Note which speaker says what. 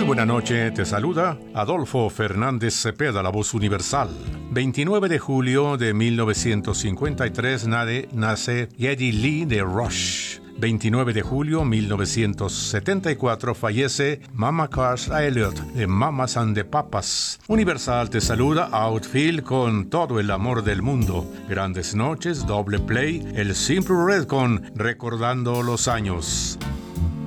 Speaker 1: Muy buena noche, te saluda Adolfo Fernández Cepeda, la voz universal. 29 de julio de 1953 nace Geddy Lee de Rush. 29 de julio 1974 fallece Mama Cass Elliot de Mamas and the Papas. Universal te saluda Outfield con todo el amor del mundo. Grandes noches, doble play, el Simple Red con Recordando los años.